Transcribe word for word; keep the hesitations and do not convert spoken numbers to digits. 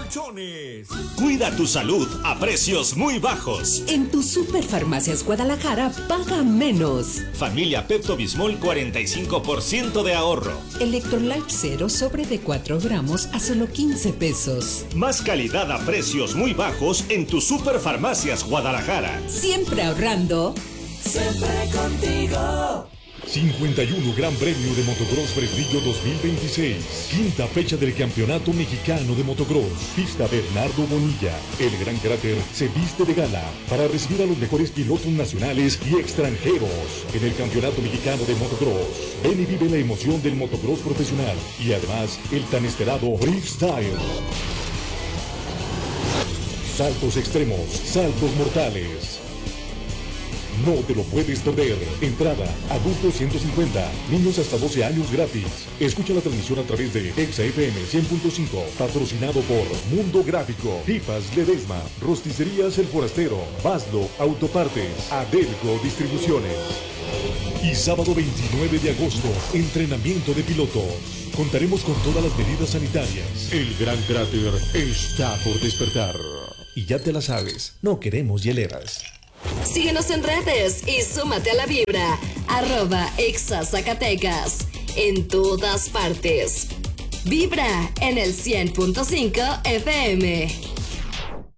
colchones. Cuida tu salud a precios muy bajos. En tu Superfarmacias Guadalajara paga menos. Familia Pepto Bismol, cuarenta y cinco por ciento de ahorro. Electrolyte Cero sobre de cuatro gramos a solo quince pesos. Más calidad a precios muy bajos en tu Superfarmacias Guadalajara. Siempre ahorrando. Siempre contigo. cincuenta y uno Gran Premio de Motocross Fresnillo dos mil veintiséis. Quinta fecha del Campeonato Mexicano de Motocross. Pista Bernardo Bonilla. El Gran Cráter se viste de gala para recibir a los mejores pilotos nacionales y extranjeros en el Campeonato Mexicano de Motocross. Ven y vive la emoción del motocross profesional y además el tan esperado freestyle. Saltos extremos, saltos mortales. No te lo puedes perder. Entrada, adultos ciento cincuenta, niños hasta doce años gratis. Escucha la transmisión a través de Exa F M cien punto cinco, patrocinado por Mundo Gráfico, Pipas Ledesma, Rosticerías El Forastero, Baslo Autopartes, Adelco Distribuciones. Y sábado veintinueve de agosto, entrenamiento de pilotos. Contaremos con todas las medidas sanitarias. El Gran Cráter está por despertar. Y ya te la sabes, no queremos hieleras. Síguenos en redes y súmate a la vibra. Arroba Exa Zacatecas. En todas partes. Vibra en el cien punto cinco F M.